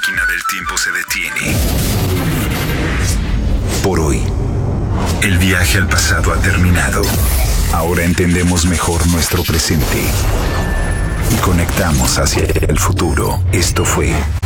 máquina del tiempo se detiene. Por hoy, el viaje al pasado ha terminado. Ahora entendemos mejor nuestro presente y conectamos hacia el futuro. Esto fue